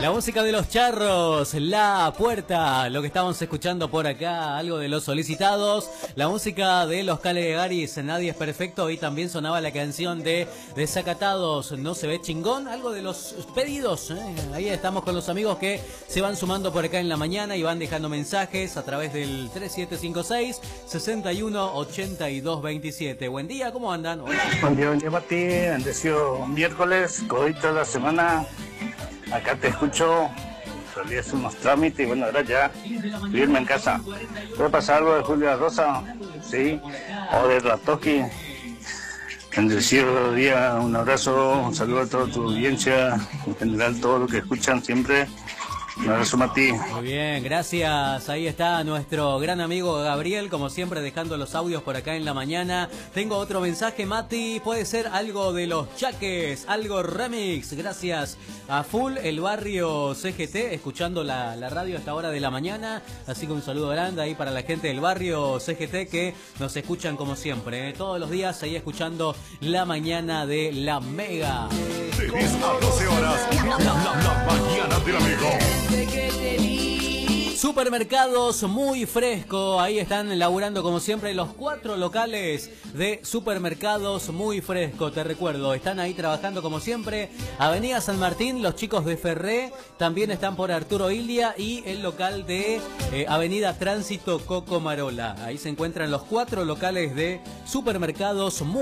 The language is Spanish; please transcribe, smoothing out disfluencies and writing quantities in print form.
La música de los charros, La Puerta, lo que estábamos escuchando por acá, algo de los solicitados, la música de los Calegaris, Nadie es Perfecto, y también sonaba la canción de Desacatados, No se ve chingón, algo de los pedidos, Ahí estamos con los amigos que se van sumando por acá en la mañana y van dejando mensajes a través del 3756-618227. Buen día, ¿cómo andan? Hola. Buen día, Mati. Bendecido miércoles, codito de la semana. Acá te escucho. Salí a hacer unos trámites y bueno, ahora ya irme en casa. ¿Puede pasar algo de Julia Rosa? Sí. O de Ratoki. Bendecido día, un abrazo, un saludo a toda tu audiencia, en general todo lo que escuchan siempre. Un abrazo, Mati. Muy bien, gracias. Ahí está nuestro gran amigo Gabriel, como siempre, dejando los audios por acá en la mañana. Tengo otro mensaje, Mati. Puede ser algo de los Chaques, algo remix. Gracias a full el barrio CGT, escuchando la radio a esta hora de la mañana. Así que un saludo grande ahí para la gente del barrio CGT que nos escuchan como siempre, todos los días ahí escuchando la mañana de la Mega. De 10 a 12 horas, la mañana del amigo. Supermercados Muy Fresco, ahí están laburando como siempre los 4 locales de Supermercados Muy Fresco. Te recuerdo, están ahí trabajando como siempre. Avenida San Martín, los chicos de Ferré también están por Arturo Ilia, y el local de Avenida Tránsito Coco Marola. Ahí se encuentran los 4 locales de Supermercados Muy